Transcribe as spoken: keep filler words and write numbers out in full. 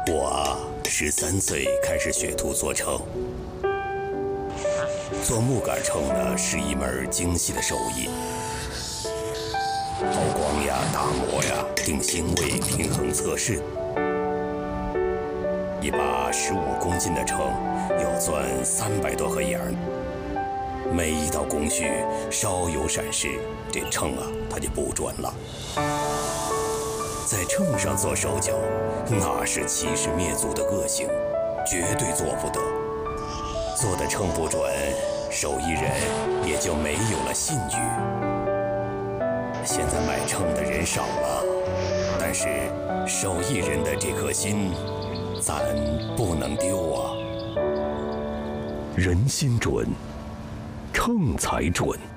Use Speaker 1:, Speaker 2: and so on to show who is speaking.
Speaker 1: 我啊，十三岁开始学徒做秤。做木杆秤呢，是一门精细的手艺，抛光呀、打磨呀、定星位、平衡测试。一把十五公斤的秤要钻三百多个眼儿，每一道工序稍有闪失，这秤啊它就不准了。在秤上做手脚，那是欺师灭祖的恶行，绝对做不得。做的秤不准，手艺人也就没有了信誉。现在买秤的人少了，但是手艺人的这颗心，咱不能丢啊。
Speaker 2: 人心准，秤才准。